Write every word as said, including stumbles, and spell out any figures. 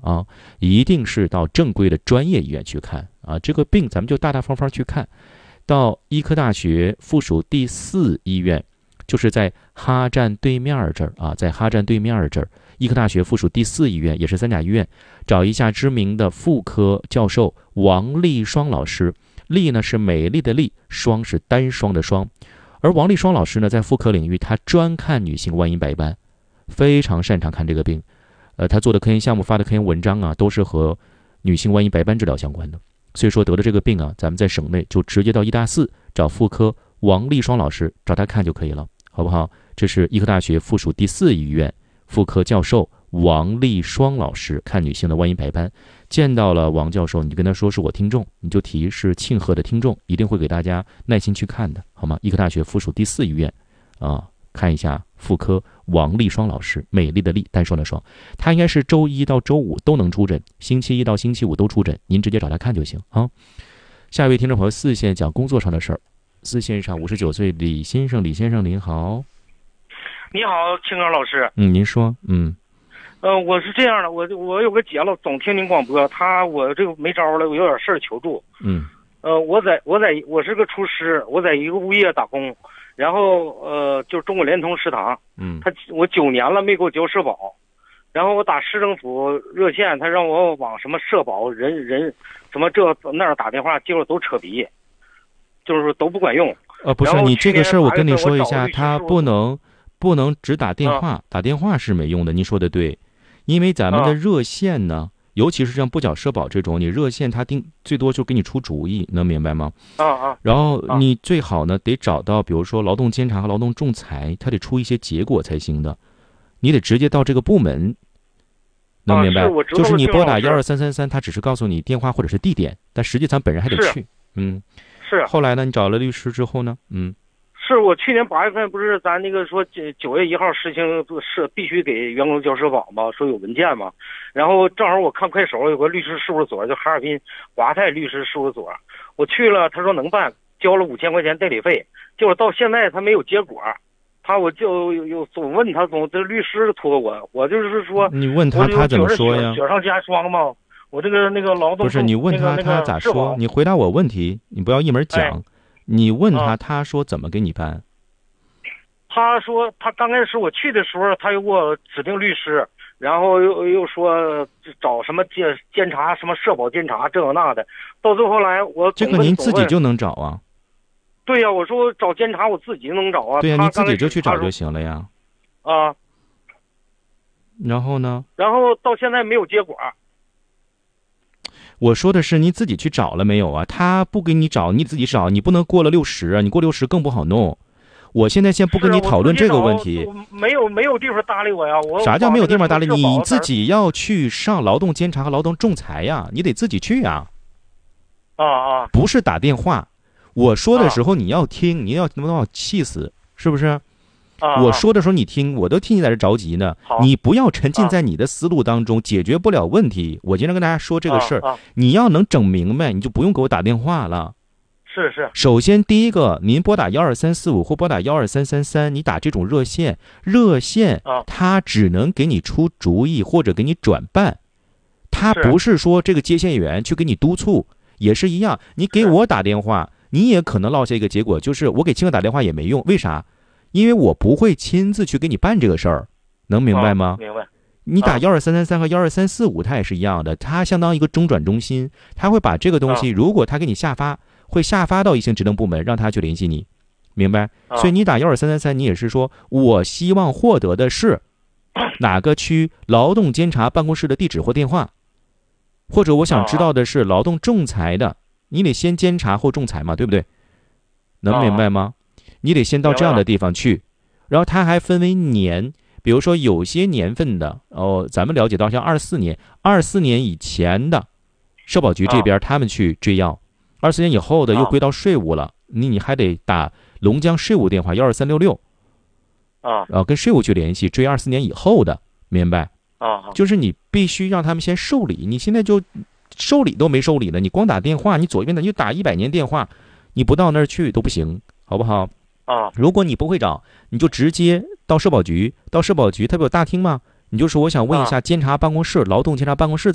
啊，一定是到正规的专业医院去看啊。这个病咱们就大大方方去看，到医科大学附属第四医院，就是在哈站对面这儿啊，在哈站对面这儿，医科大学附属第四医院也是三甲医院，找一下知名的妇科教授王丽双老师。丽呢是美丽的丽，双是单双的双。而王丽双老师呢，在妇科领域，他专看女性弯阴白斑，非常擅长看这个病。呃，他做的科研项目、发的科研文章啊，都是和女性弯阴白斑治疗相关的。所以说得了这个病啊，咱们在省内就直接到医大四找妇科王丽双老师，找他看就可以了，好不好？这是医科大学附属第四医院妇科教授王丽双老师看女性的弯阴白斑。见到了王教授，你就跟他说是我听众，你就提是庆贺的听众，一定会给大家耐心去看的，好吗？医科大学附属第四医院啊，看一下妇科王丽双老师，美丽的丽，单双的双，他应该是周一到周五都能出诊，星期一到星期五都出诊，您直接找他看就行啊。下一位听众朋友四线讲工作上的事儿，四线上五十九岁李先生，李先生您好。 你好，青哥老师。 嗯，您说。嗯。 呃，我是这样的，我我有个姐了，总听您广播，她我这个没招了，我有点事儿求助。 嗯。 呃，我在我在我是个厨师，我在一个物业打工，然后呃，就中国联通食堂。 嗯。 他我九年了没给我交社保，然后我打市政府热线，他让我往什么社保人人什么这那儿打电话，结果都扯皮，就是说都不管用。 呃，不是，你这个事儿我跟你说一下，他不能不能只打电话，啊、打电话是没用的。您说的对，因为咱们的热线呢，啊、尤其是像不缴社保这种，你热线他定最多就给你出主意，能明白吗？ 啊啊。 然后你最好呢得找到，比如说劳动监察和劳动仲裁，他得出一些结果才行的，你得直接到这个部门。能明白？ 啊、 是就是你拨打幺二三三三，他只是告诉你电话或者是地点，但实际咱本人还得去。嗯， 是。 后来呢？你找了律师之后呢？嗯， 是我去年八月份不是咱那个说九月一号实行是必须给员工交社保嘛，说有文件嘛。然后正好我看快手有个律师事务所，叫哈尔滨华泰律师事务所，我去了，他说能办，交了五千块钱代理费，结果到现在他没有结果。他我就有总问他，总这律师托我，我就是说， 你问他他怎么说呀？ 雪上加霜嘛。我这个那个劳动不是你问他、那个、他咋说？那个、你回答我问题，你不要一门讲。哎、你问他， 啊、 他说怎么给你办？ 他说他刚开始我去的时候，他又给我指定律师，然后又又说找什么监监察什么社保监察这个那的，到最后来我这个您自己就能找啊。 对呀、啊，我说找监察我自己能找啊。 对呀、啊，你自己就去找就行了呀。 啊。 然后呢？ 然后到现在没有结果。 我说的是你自己去找了没有啊？他不给你找，你自己找，你不能过了六十啊！你过六十更不好弄。我现在先不跟你讨论这个问题。 没有没有地方搭理我呀！我啥叫没有地方搭理？你自己要去上劳动监察和劳动仲裁呀，你得自己去呀。 啊啊！ 不是打电话。我说的时候你要听，啊、你要能把我气死，是不是？ 啊、 我说的时候你听，我都替你在这着急呢。你不要沉浸在你的思路当中，啊、解决不了问题。我经常跟大家说这个事儿， 啊啊、 你要能整明白，你就不用给我打电话了。 是是。 首先第一个，您拨打幺二三四五或拨打幺二三三三，你打这种热线，热线它只能给你出主意或者给你转办，它不是说这个接线员去给你督促，也是一样。你给我打电话。你也可能落下一个结果，就是我给亲哥打电话也没用，为啥？因为我不会亲自去给你办这个事儿，能明白吗？ 啊、明白。 你打幺二三三三和幺二三四五，它也是一样的，它相当于一个中转中心，它会把这个东西， 啊、 如果它给你下发，会下发到一些职能部门，让他去联系你，明白？ 啊、 所以你打幺二三三三，你也是说我希望获得的是哪个区劳动监察办公室的地址或电话，或者我想知道的是劳动仲裁的。你得先监察后仲裁嘛，对不对？能明白吗？你得先到这样的地方去，然后它还分为年，比如说有些年份的哦，咱们了解到像二四年、二四年以前的，社保局这边他们去追要，二四年以后的又归到税务了，你你还得打龙江税务电话幺二三六六， 啊， 然后跟税务去联系追二四年以后的，明白？ 啊， 就是你必须让他们先受理，你现在就。受理都没受理呢，你光打电话，你左边的你就打一百年电话，你不到那儿去都不行，好不好？ 啊， 如果你不会找，你就直接到社保局，到社保局，它不有大厅吗？你就说我想问一下监察办公室、劳动监察办公室